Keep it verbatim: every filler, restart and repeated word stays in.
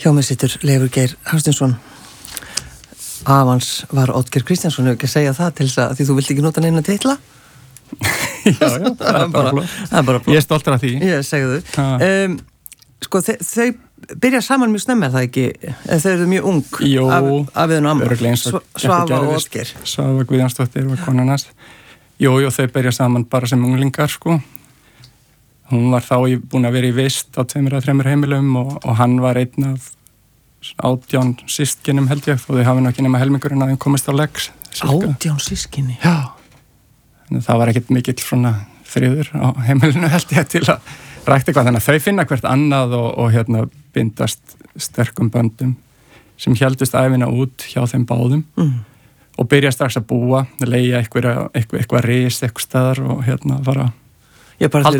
Hjá mig situr Leifur Geir Hafsteinsson. Afans var Oddgeir Kristjánsson, hefur ekki að segja það til þess að því þú vilt ekki nota neina titla? Já, já, það er bara flott. Það er bara flott. Ég er stoltur af því. Ég segðu þau. Um, sko, þe þau byrja saman mjög snemma, er það ekki? Þau eru mjög ung. Jú, af, af við og amma. Sva, Svava og Oddgeir. Svava Guðjónsdóttir var konan hans. Jú, jú, þau byrja saman bara sem unglingar, sko. Hún var þá í, búin að vera í vist á tveimur að þremur heimilum og, og hann var einn af átján systkinum held ég, þó þau hafi ekki nema helmingurinn að þeim komist á legg. Átján systkini? Já. Þannig það var ekkert mikill svona friður á heimilinu held ég til að rækta eitthvað. Þannig að þau finna hvert annað og, og hérna bindast sterkum böndum sem héldust æfina út hjá þeim báðum mm. og byrja strax að búa, leigja eitthvað, eitthvað, eitthvað ris, eitthvað staðar og hérna fara Já, bara